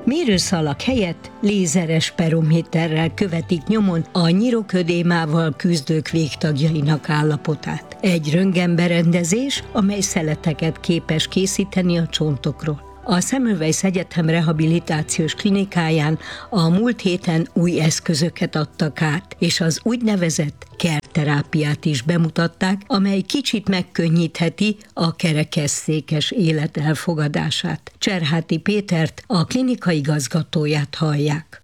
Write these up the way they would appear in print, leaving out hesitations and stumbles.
Mérőszalak helyett lézeres perométerrel követik nyomon a nyiroködémával küzdők végtagjainak állapotát. Egy röntgenberendezés, amely szeleteket képes készíteni a csontokról. A Semmelweis Egyetem rehabilitációs klinikáján a múlt héten új eszközöket adtak át, és az úgynevezett CARE-terápiát is bemutatták, amely kicsit megkönnyítheti a kerekesszékes élet elfogadását. Cserháti Pétert, a klinika igazgatóját hallják.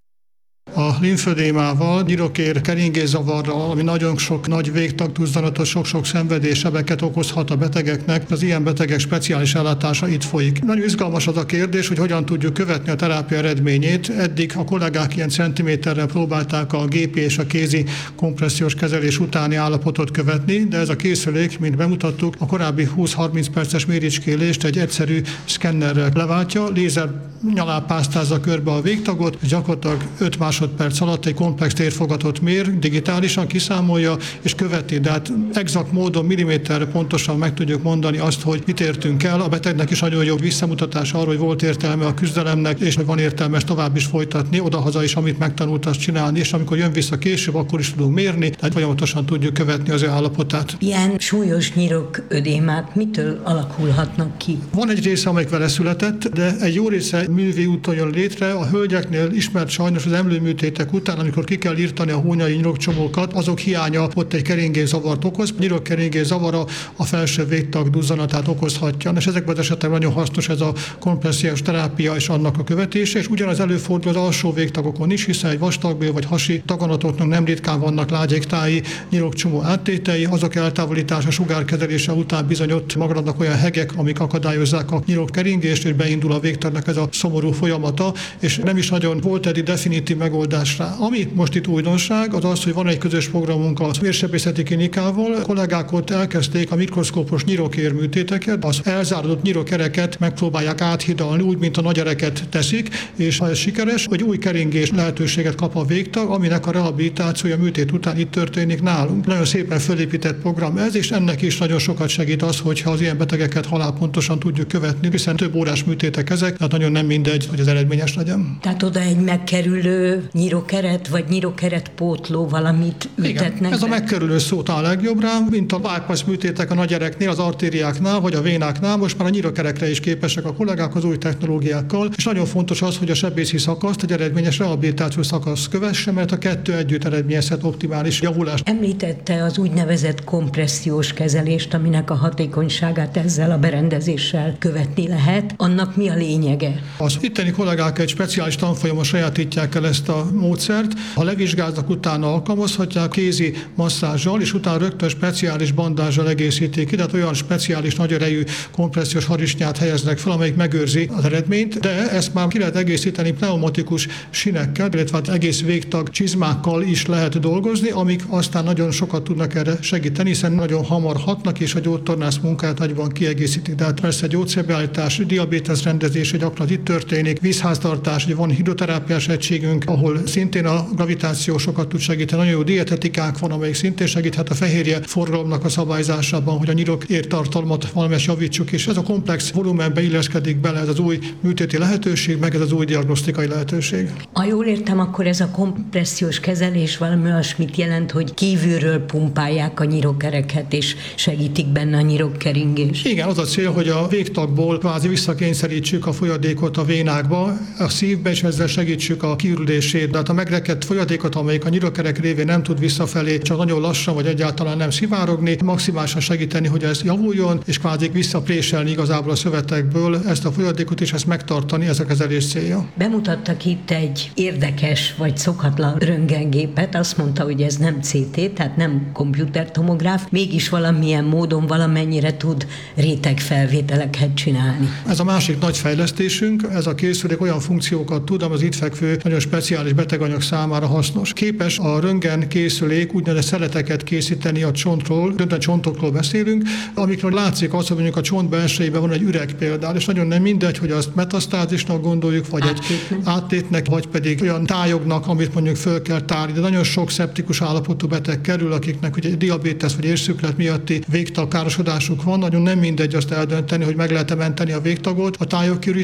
A limfödémával, nyirokér keringészavarral, ami nagyon sok nagy végtagduzzanatot, sok-sok szenvedéssebeket okozhat a betegeknek, az ilyen betegek speciális ellátása itt folyik. Nagyon izgalmas az a kérdés, hogy hogyan tudjuk követni a terápia eredményét. Eddig a kollégák ilyen centiméterrel próbálták a gépi és a kézi kompressziós kezelés utáni állapotot követni, de ez a készülék, mint bemutattuk, a korábbi 20-30 perces méricskélést egy egyszerű szkennerrel leváltja, lézer nyalápásztázza körbe a végtagot, és gyakorlatilag 5 másodperc alatt egy komplex térfogatot mér, digitálisan kiszámolja és követi, de hát exakt módon, milliméterre pontosan meg tudjuk mondani azt, hogy mit értünk el. A betegnek is nagyon jó visszamutatás arra, hogy volt értelme a küzdelemnek, és hogy van értelme ezt tovább is folytatni, odahaza is, amit megtanult azt csinálni, és amikor jön vissza később, akkor is tudunk mérni, tehát folyamatosan tudjuk követni az ő állapotát. Ilyen súlyos nyiroködémák mitől alakulhatnak ki? Van egy része, amelyik vele született, de egy jó része művi úton jön létre. A hölgyeknél ismert sajnos az emlőműtétek után, amikor ki kell írtani a hónyai nyirokcsomókat, azok hiánya ott egy keringészavart okoz. Nyirokkeringés zavara a felső végtag duzzanatát okozhatja. És ezekben az esetekben nagyon hasznos ez a kompressziós terápia és annak a követése, és ugyanaz előfordul az alsó végtagokon is, hiszen egy vastagbél vagy hasi daganatoknak nem ritkán vannak lágyéktái nyirokcsomó áttétei, azok eltávolítása, sugárkezelése után bizony ott maradnak olyan hegek, amik akadályozzák a nyirokkeringést, és beindul a végtagnak ez a szomorú folyamata, és nem is nagyon volt eddig definitív megoldás rá. Ami most itt újdonság, az az, hogy van egy közös programunk a vérsebészeti klinikával. A kollégák ott elkezdték a mikroszkópos nyirokér műtéteket, az elzárodott nyirokereket megpróbálják áthidalni, úgy, mint a nagyereket teszik, és ha ez sikeres, hogy új keringés lehetőséget kap a végtag, aminek a rehabilitációja műtét után itt történik nálunk. Nagyon szépen fölépített program ez, és ennek is nagyon sokat segít az, hogyha az ilyen betegeket halálpontosan tudjuk követni, hiszen több órás műtétek ezek, tehát nagyon nem mindegy, hogy az eredményes legyen. Tehát oda egy megkerülő nyirokeret, vagy nyirokeret pótló valamit ültetnek. Igen, ez a megkerülő szó talán legjobb rá, mint a bypass műtétek a nagyereknél, az artériáknál, vagy a vénáknál, most már a nyirokerekre is képesek a kollégák az új technológiákkal, és nagyon fontos az, hogy a sebészi szakaszt egy eredményes rehabilitációs szakasz kövesse, mert a kettő együtt eredményezhet optimális javulást. Említette az úgynevezett kompressziós kezelést, aminek a hatékonyságát ezzel a berendezéssel követni lehet. Annak mi a lényege? Az itteni kollégák egy speciális tanfolyamon sajátítják el ezt a módszert. Ha levizsgáznak, utána alkalmazhatják kézi masszázsal, és utána rögtön speciális bandázsal egészítik ki, tehát olyan speciális nagy erejű kompressziós harisnyát helyeznek fel, amelyik megőrzi az eredményt, de ezt már ki lehet egészíteni pneumatikus sinekkel, illetve egész végtag csizmákkal is lehet dolgozni, amik aztán nagyon sokat tudnak erre segíteni, hiszen nagyon hamar hatnak, és a gyógytornász munkáját nagyban kiegészítik. Tehát persze gyógyszerbeállítás, diabétesz rendezése gyakran itt történik, vízháztartás, van hidroterápiás egységünk, ahol szintén a gravitáció sokat tud segíteni. Nagyon jó dietetikánk van, amelyik szintén segíthet a fehérje forgalomnak a szabályzásában, hogy a nyirokér tartalmat valamelyest javítsuk, és ez a komplex volumenbe illeszkedik bele ez az új műtéti lehetőség, meg ez az új diagnosztikai lehetőség. Ha jól értem, akkor ez a kompressziós kezelés valami olyasmit jelent, hogy kívülről pumpálják a nyirokereket, és segítik benne a nyirokkeringést. Igen, az a cél, hogy a végtagból kvázi visszakényszerítsük a folyadékot a vénákba, a szívbe, és ezzel segítsük a kiürülését. De hát a megrekedt folyadékot, amelyik a nyirokerek révén nem tud visszafelé, csak nagyon lassan vagy egyáltalán nem szivárogni, maximálisan segíteni, hogy ez javuljon, és kvázi visszapréselni igazából a szövetekből ezt a folyadékot, és ezt megtartani, ez a kezelés célja. Bemutattak itt egy érdekes vagy szokatlan röntgengépet, azt mondta, hogy ez nem CT, tehát nem komputertomográf, mégis valamilyen módon valamennyire tud rétegfelvételeket csinálni. Ez a másik nagy fejlesztésünk, ez a készülék olyan funkciókat tud, ami az itt fekvő nagyon speciális beteganyag számára hasznos. Képes a röntgen készülék úgynevezett szeleteket készíteni a csontról, döntően csontokról beszélünk, amikről látszik az, hogy mondjuk a csont belsejében van egy üreg például, és nagyon nem mindegy, hogy azt metasztázisnak gondoljuk, vagy egy áttétnek, vagy pedig olyan tájognak, amit mondjuk föl kell tárni. De nagyon sok szeptikus állapotú beteg kerül, akiknek ugye diabétesz vagy érszüklet miatti végtag károsodásuk van, nagyon nem mindegy azt eldönteni, hogy meg lehet-e menteni a végtagot a tájog kiürítésével,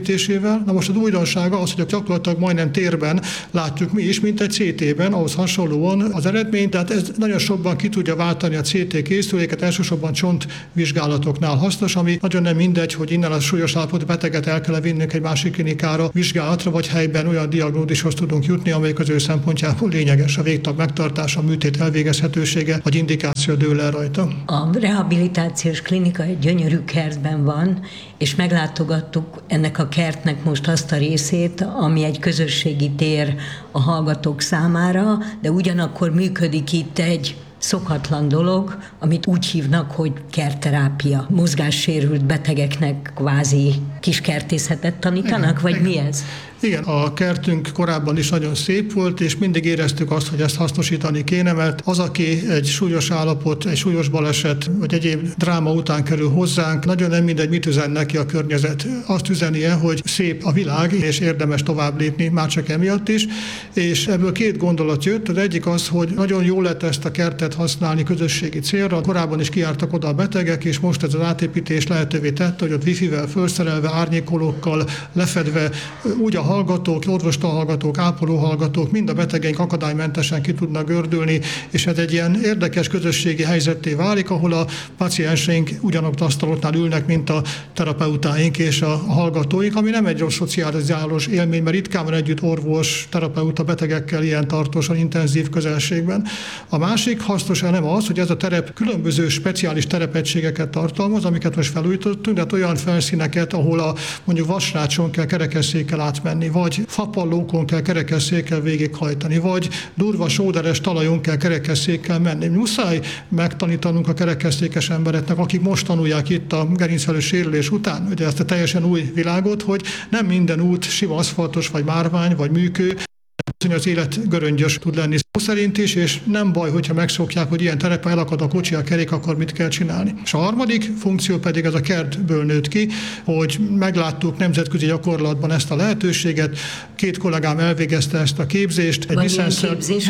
CT-vel. Na most az újdonsága az, hogy gyakorlatilag majdnem térben látjuk mi is, mint egy CT-ben, ahhoz hasonlóan az eredmény, tehát ez nagyon sokban ki tudja váltani a CT készüléket, elsősorban csontvizsgálatoknál hasznos, ami nagyon nem mindegy, hogy innen a súlyos állapotú beteget el kell vinnünk egy másik klinikára vizsgálatra, vagy helyben olyan diagnózishoz tudunk jutni, amelyik az ő szempontjából lényeges, a végtag megtartása, a műtét elvégezhetősége, vagy indikáció dől el rajta. A rehabilitációs klinika egy gyönyörű kertben van, és meglátogattuk ennek a kertnek most azt a részét, ami egy közösségi tér a hallgatók számára, de ugyanakkor működik itt egy szokatlan dolog, amit úgy hívnak, hogy kertterápia. Mozgássérült betegeknek kvázi kiskertészetet tanítanak, vagy mi ez? Igen, a kertünk korábban is nagyon szép volt, és mindig éreztük azt, hogy ezt hasznosítani kéne, mert az, aki egy súlyos állapot, egy súlyos baleset, vagy egyéb dráma után kerül hozzánk, nagyon nem mindegy, mit üzen neki a környezet. Azt üzenie, hogy szép a világ, és érdemes tovább lépni, már csak emiatt is. És ebből két gondolat jött. Az egyik az, hogy nagyon jól lett ezt a kertet használni közösségi célra. Korábban is kijártak oda a betegek, és most ez az átépítés lehetővé tette, hogy ott wifi-vel felszerelve, árnyékolókkal lefedve, úgy a hallgatók, orvostanhallgatók, ápolóhallgatók, mind a betegeink akadálymentesen ki tudnak gördülni, és ez egy ilyen érdekes közösségi helyzetté válik, ahol a pacienseink ugyanott asztaloknál ülnek, mint a terapeutáink és a hallgatóink, ami nem egy rossz szocializálós élmény, mert ritkán van együtt orvos, terapeuta betegekkel ilyen tartósan, intenzív közelségben. A másik hasznos elem az, hogy ez a terep különböző speciális terepegységeket tartalmaz, amiket most felújítottunk, de olyan felszíneket, ahol mondjuk vasrácson kell kerekesszékkel átmenni, vagy fapallókon kell kerekesszékkel végighajtani, vagy durva sóderes talajon kell kerekesszékkel menni. Muszáj megtanítanunk a kerekesszékes embereknek, akik most tanulják itt a gerincvelő sérülés után, ugye ezt a teljesen új világot, hogy nem minden út sima aszfaltos, vagy márvány, vagy műkő, az élet göröngyös tud lenni szó szerint is, és nem baj, hogyha megszokják, hogy ilyen terepen elakad a kocsi, a kerék, akkor mit kell csinálni. És a harmadik funkció pedig ez a kertből nőtt ki, hogy megláttuk nemzetközi gyakorlatban ezt a lehetőséget. Két kollégám elvégezte ezt a képzést. Van ilyen képzés,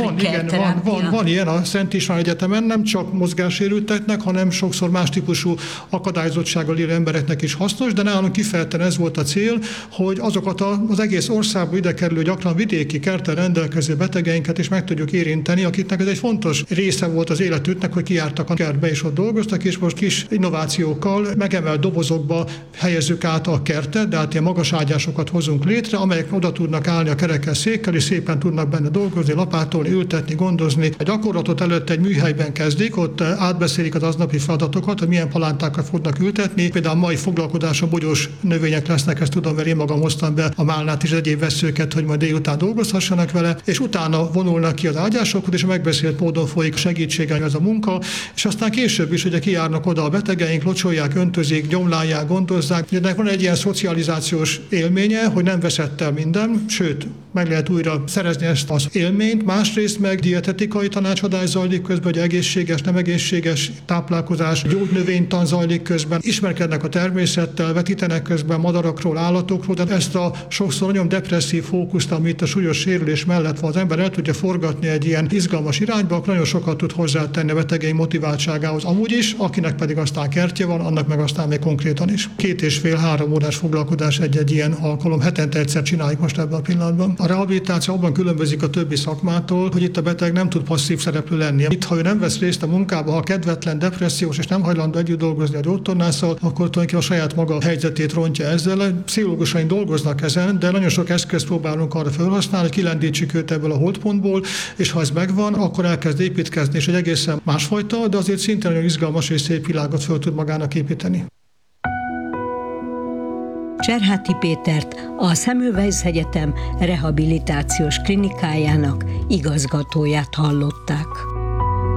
van ilyen a Szent István Egyetemen, nem csak mozgássérülteknek, hanem sokszor más típusú akadályozottsággal élő embereknek is hasznos, de nálunk kifejezetten ez volt a cél, hogy azokat az egész országba ide kerülő, gyakran vidéki kerttel rendelkező betegeinket is meg tudjuk érinteni, akiknek ez egy fontos része volt az életüknek, hogy kijártak a kertbe és ott dolgoztak, és most kis innovációkkal megemelt dobozokba helyezzük át a kertet, de hát ilyen magas ágyásokat hozunk létre, amelyek oda tudnak állni a kerekesszékkel, és szépen tudnak benne dolgozni, lapátolni, ültetni, gondozni. A gyakorlatot előtt egy műhelyben kezdik, ott átbeszélik az aznapi feladatokat, hogy milyen palántákat fognak ültetni. Például a mai foglalkozás a bogyós növények lesznek, ezt tudom, mert én magam hoztam be a málnát és egyéb vesszőket, hogy majd délután dolgozhassanak vele, és utána vonulnak ki az ágyásokhoz, és a megbeszélt módon folyik segítséggel ez a munka, és aztán később is ugye kijárnak oda a betegeink, locsolják, öntözik, gyomlálják, gondozzák. Ennek van egy ilyen szocializációs élménye, hogy nem veszett el minden, sőt, meg lehet újra szerezni ezt az élményt. Másrészt meg dietetikai tanácsadás zajlik közben, hogy egészséges, nem egészséges táplálkozás, gyógynövénytan zajlik közben, ismerkednek a természettel, vetítenek közben madarakról, állatokról, de ezt a sokszor nagyon depresszív fókuszt, amit a súlyos sérülés mellett van, az ember el tudja forgatni egy ilyen izgalmas irányba, akkor nagyon sokat tud hozzátenni a betegeink motiváltságához. Amúgy is, akinek pedig aztán kertje van, annak meg aztán még konkrétan is. 2,5-3 órás foglalkozás egy ilyen alkalom, hetente egyszer csináljuk most ebben a pillanatban. A rehabilitáció abban különbözik a többi szakmától, hogy itt a beteg nem tud passzív szereplő lenni. Itt, ha ő nem vesz részt a munkába, ha kedvetlen, depressziós és nem hajlandó együtt dolgozni a gyógytornásszal, akkor tulajdonképpen a saját maga helyzetét rontja ezzel. Pszichológusaink dolgoznak ezen, de nagyon sok eszközt próbálunk arra felhasználni, hogy kilendítsük őt ebből a holdpontból, és ha ez megvan, akkor elkezd építkezni, és egy egészen másfajta, de azért szintén nagyon izgalmas és szép világot föl tud magának építeni. Cserháti Pétert, a Semmelweis Egyetem rehabilitációs klinikájának igazgatóját hallották.